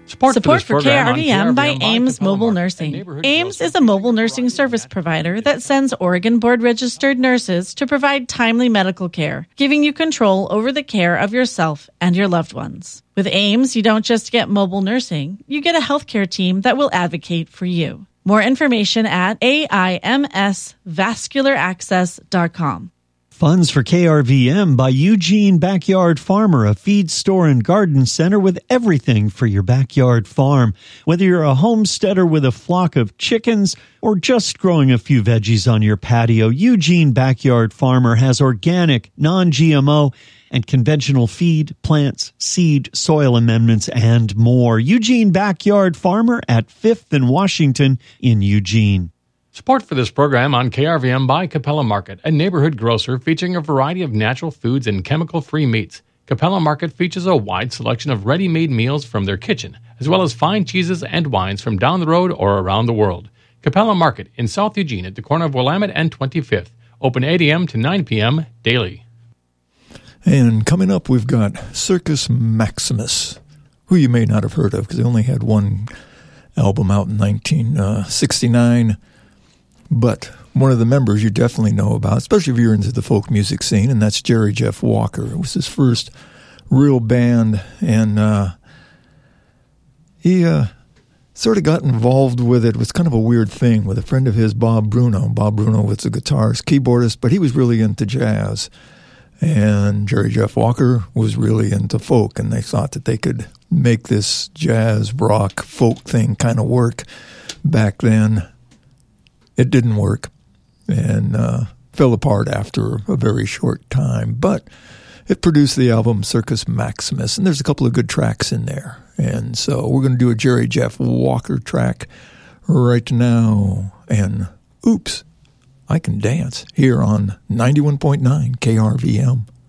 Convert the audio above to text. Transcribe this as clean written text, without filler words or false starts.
Support for KRVM by Ames Mobile Nursing. Ames is a mobile nursing service provider that sends Oregon board-registered nurses to provide timely medical care, giving you control over the care of yourself and your loved ones. With Ames, you don't just get mobile nursing, you get a healthcare team that will advocate for you. More information at aimsvascularaccess.com. Funds for KRVM by Eugene Backyard Farmer, a feed store and garden center with everything for your backyard farm. Whether you're a homesteader with a flock of chickens or just growing a few veggies on your patio, Eugene Backyard Farmer has organic, non-GMO, and conventional feed, plants, seed, soil amendments, and more. Eugene Backyard Farmer at 5th and Washington in Eugene. Support for this program on KRVM by Capella Market, a neighborhood grocer featuring a variety of natural foods and chemical-free meats. Capella Market features a wide selection of ready-made meals from their kitchen, as well as fine cheeses and wines from down the road or around the world. Capella Market in South Eugene at the corner of Willamette and 25th. Open 8 a.m. to 9 p.m. daily. And coming up, we've got Circus Maximus, who you may not have heard of because they only had one album out in 1969. But one of the members you definitely know about, especially if you're into the folk music scene, and that's Jerry Jeff Walker. It was his first real band, and he sort of got involved with it. It was kind of a weird thing with a friend of his, Bob Bruno. Bob Bruno was a guitarist, keyboardist, but he was really into jazz. And Jerry Jeff Walker was really into folk, and they thought that they could make this jazz, rock, folk thing kind of work back then. It didn't work and fell apart after a very short time, but it produced the album Circus Maximus, and there's a couple of good tracks in there. And so we're going to do a Jerry Jeff Walker track right now, and Oops, I Can Dance here on 91.9 KRVM.